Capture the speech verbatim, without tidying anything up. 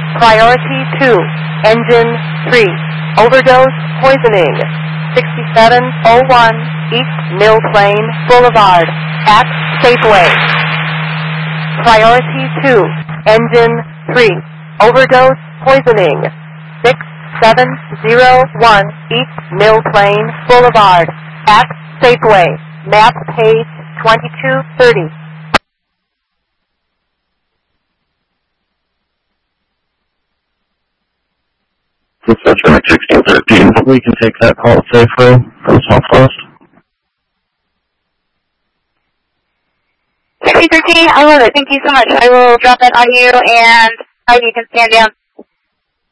Priority two, engine three, overdose poisoning, sixty-seven oh one East Mill Plain Boulevard, at Safeway. Priority two, engine three, overdose poisoning, six seven oh one East Mill Plain Boulevard, at Safeway. Map page twenty-two thirty. Dispatch sixteen thirteen. We can take that call at Safeway from Southwest. sixteen thirteen, I love it. Thank you so much. I will drop that on you, and uh, you can stand down